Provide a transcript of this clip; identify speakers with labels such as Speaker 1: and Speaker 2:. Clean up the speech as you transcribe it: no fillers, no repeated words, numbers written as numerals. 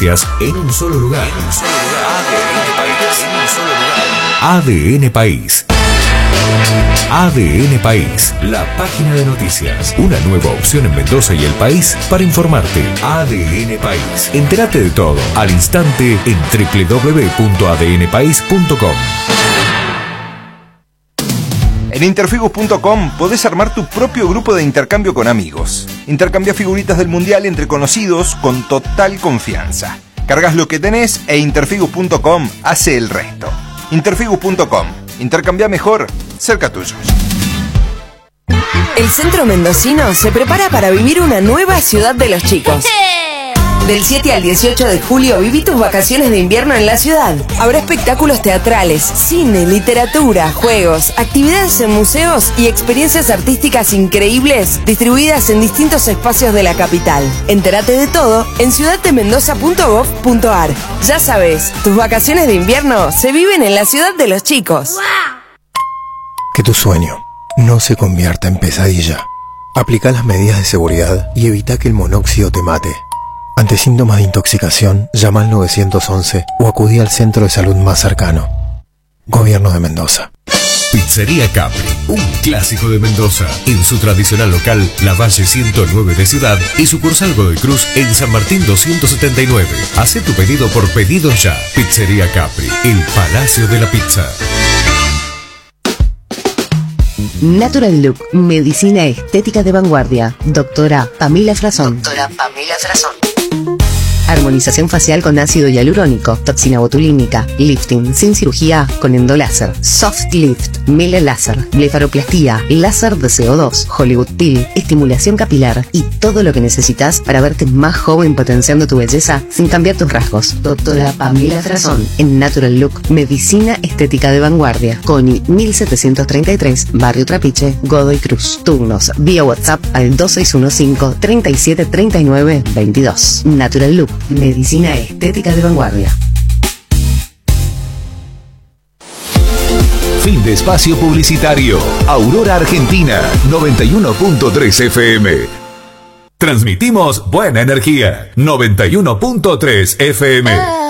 Speaker 1: noticias en un solo lugar. ADN País. ADN País, la página de noticias. Una nueva opción en Mendoza y el país para informarte. ADN País. Entérate de todo al instante en www.adnpaís.com.
Speaker 2: En interfigus.com podés armar tu propio grupo de intercambio con amigos. Intercambia figuritas del mundial entre conocidos con total confianza. Cargas lo que tenés e interfigus.com hace el resto. Interfigus.com. Intercambia mejor, cerca tuyo.
Speaker 3: El centro mendocino se prepara para vivir una nueva ciudad de los chicos. Del 7 al 18 de julio viví tus vacaciones de invierno en la ciudad. Habrá espectáculos teatrales, cine, literatura, juegos, actividades en museos y experiencias artísticas increíbles distribuidas en distintos espacios de la capital. Entérate de todo en ciudaddemendoza.gov.ar. Ya sabes, tus vacaciones de invierno se viven en la ciudad de los chicos.
Speaker 4: Que tu sueño no se convierta en pesadilla. Aplica las medidas de seguridad y evita que el monóxido te mate. Ante síntomas de intoxicación, llama al 911 o acudí al centro de salud más cercano. Gobierno de Mendoza.
Speaker 1: Pizzería Capri, un clásico de Mendoza. En su tradicional local, La Valle 109 de Ciudad y sucursal Godoy Cruz en San Martín 279. Hacé tu pedido por pedido ya. Pizzería Capri, el Palacio de la Pizza.
Speaker 5: Natural Look, medicina estética de vanguardia. Doctora Pamela Frazón. Armonización facial con ácido hialurónico, toxina botulínica, lifting sin cirugía con endoláser, soft lift, mele láser, blefaroplastía, láser de CO2, Hollywood Peel, estimulación capilar y todo lo que necesitas para verte más joven potenciando tu belleza sin cambiar tus rasgos. Doctora Pamela Frazón en Natural Look, medicina estética de vanguardia. Coni 1733, Barrio Trapiche, Godoy Cruz. Turnos vía WhatsApp al 2615 37 39 22. Natural Look, medicina estética de vanguardia.
Speaker 1: Fin de espacio publicitario. Aurora Argentina 91.3 FM. Transmitimos buena energía. 91.3 FM.